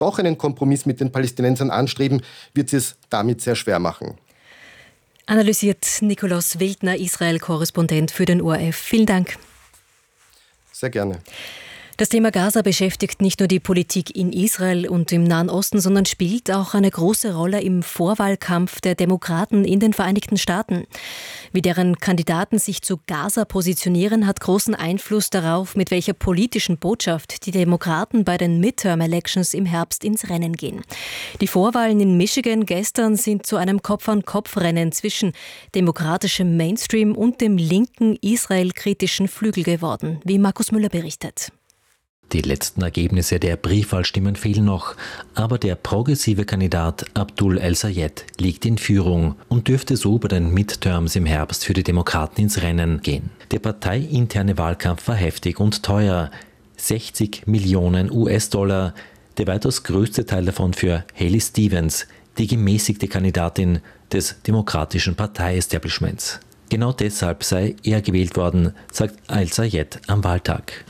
doch einen Kompromiss mit den Palästinensern anstreben, wird sie es damit sehr schwer machen. Analysiert Nikolaus Wildner, Israel-Korrespondent für den ORF. Vielen Dank. Sehr gerne. Das Thema Gaza beschäftigt nicht nur die Politik in Israel und im Nahen Osten, sondern spielt auch eine große Rolle im Vorwahlkampf der Demokraten in den Vereinigten Staaten. Wie deren Kandidaten sich zu Gaza positionieren, hat großen Einfluss darauf, mit welcher politischen Botschaft die Demokraten bei den Midterm-Elections im Herbst ins Rennen gehen. Die Vorwahlen in Michigan gestern sind zu einem Kopf-an-Kopf-Rennen zwischen demokratischem Mainstream und dem linken israelkritischen Flügel geworden, wie Markus Müller berichtet. Die letzten Ergebnisse der Briefwahlstimmen fehlen noch, aber der progressive Kandidat Abdul El-Sayed liegt in Führung und dürfte so bei den Midterms im Herbst für die Demokraten ins Rennen gehen. Der parteiinterne Wahlkampf war heftig und teuer. 60 Millionen US-Dollar, der weitaus größte Teil davon für Haley Stevens, die gemäßigte Kandidatin des demokratischen Partei-Establishments. Genau deshalb sei er gewählt worden, sagt El-Sayed am Wahltag.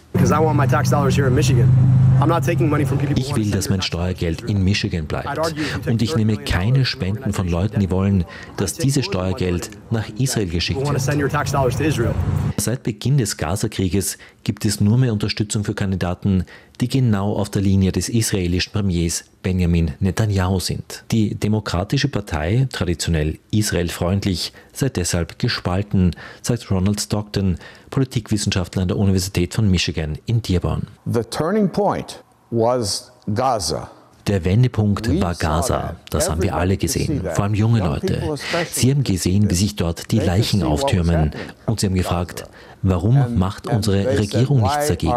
Ich will, dass mein Steuergeld in Michigan bleibt. Und ich nehme keine Spenden von Leuten, die wollen, dass dieses Steuergeld nach Israel geschickt wird. Seit Beginn des Gaza-Krieges gibt es nur mehr Unterstützung für Kandidaten, die genau auf der Linie des israelischen Premiers Benjamin Netanyahu sind. Die Demokratische Partei, traditionell israelfreundlich, sei deshalb gespalten, sagt Ronald Stockton, Politikwissenschaftler an der Universität von Michigan in Dearborn. The turning point was Gaza. Der Wendepunkt war Gaza. Das haben wir alle gesehen, vor allem junge Leute. Sie haben gesehen, wie sich dort die Leichen auftürmen. Und sie haben gefragt, warum macht unsere Regierung nichts dagegen?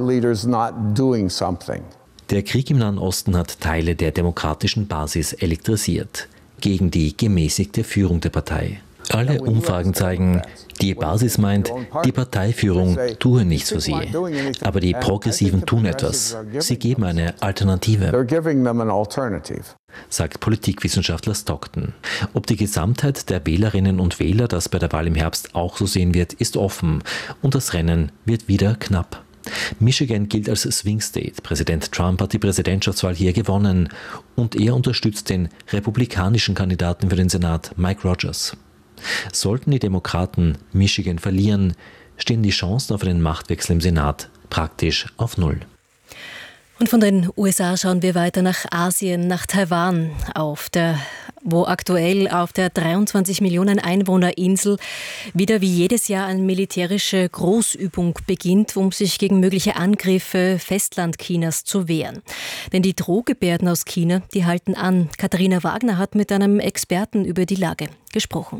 Der Krieg im Nahen Osten hat Teile der demokratischen Basis elektrisiert, gegen die gemäßigte Führung der Partei. Alle Umfragen zeigen, die Basis meint, die Parteiführung tue nichts für sie. Aber die Progressiven tun etwas. Sie geben eine Alternative, sagt Politikwissenschaftler Stockton. Ob die Gesamtheit der Wählerinnen und Wähler das bei der Wahl im Herbst auch so sehen wird, ist offen. Und das Rennen wird wieder knapp. Michigan gilt als Swing State. Präsident Trump hat die Präsidentschaftswahl hier gewonnen. Und er unterstützt den republikanischen Kandidaten für den Senat, Mike Rogers. Sollten die Demokraten Michigan verlieren, stehen die Chancen auf einen Machtwechsel im Senat praktisch auf Null. Und von den USA schauen wir weiter nach Asien, nach Taiwan, wo aktuell auf der 23 Millionen Einwohnerinsel wieder wie jedes Jahr eine militärische Großübung beginnt, um sich gegen mögliche Angriffe Festlandchinas zu wehren. Denn die Drohgebärden aus China, die halten an. Katharina Wagner hat mit einem Experten über die Lage gesprochen.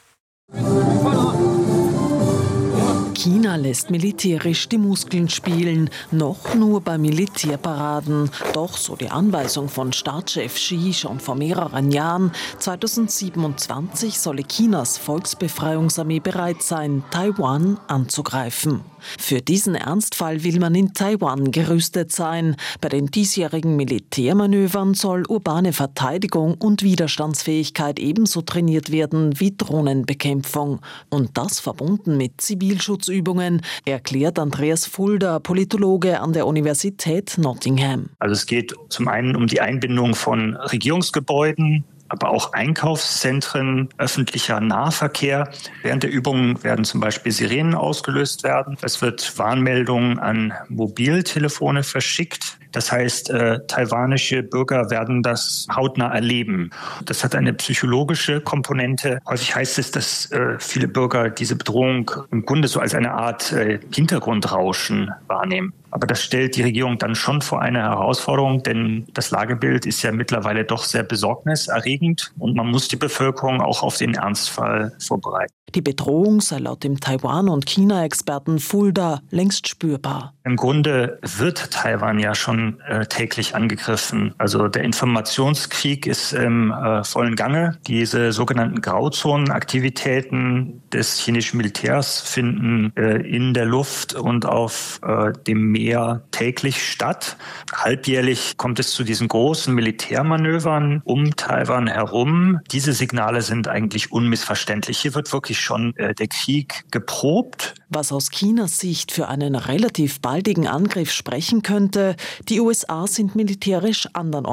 China lässt militärisch die Muskeln spielen, noch nur bei Militärparaden. Doch, so die Anweisung von Staatschef Xi schon vor mehreren Jahren, 2027 solle Chinas Volksbefreiungsarmee bereit sein, Taiwan anzugreifen. Für diesen Ernstfall will man in Taiwan gerüstet sein. Bei den diesjährigen Militärmanövern soll urbane Verteidigung und Widerstandsfähigkeit ebenso trainiert werden wie Drohnenbekämpfung. Und das verbunden mit Zivilschutzübungen, erklärt Andreas Fulda, Politologe an der Universität Nottingham. Also es geht zum einen um die Einbindung von Regierungsgebäuden, aber auch Einkaufszentren, öffentlicher Nahverkehr. Während der Übungen werden zum Beispiel Sirenen ausgelöst werden. Es wird Warnmeldungen an Mobiltelefone verschickt. Das heißt, taiwanische Bürger werden das hautnah erleben. Das hat eine psychologische Komponente. Häufig heißt es, dass viele Bürger diese Bedrohung im Grunde so als eine Art Hintergrundrauschen wahrnehmen. Aber das stellt die Regierung dann schon vor eine Herausforderung, denn das Lagebild ist ja mittlerweile doch sehr besorgniserregend und man muss die Bevölkerung auch auf den Ernstfall vorbereiten. Die Bedrohung sei laut dem Taiwan- und China-Experten Fulda längst spürbar. Im Grunde wird Taiwan ja schon täglich angegriffen. Also der Informationskrieg ist im vollen Gange. Diese sogenannten Grauzonenaktivitäten des chinesischen Militärs finden in der Luft und auf dem Meer täglich statt. Halbjährlich kommt es zu diesen großen Militärmanövern um Taiwan herum. Diese Signale sind eigentlich unmissverständlich. Hier wird wirklich schon der Krieg geprobt. Was aus Chinas Sicht für einen relativ baldigen Angriff sprechen könnte, die USA sind militärisch andernorts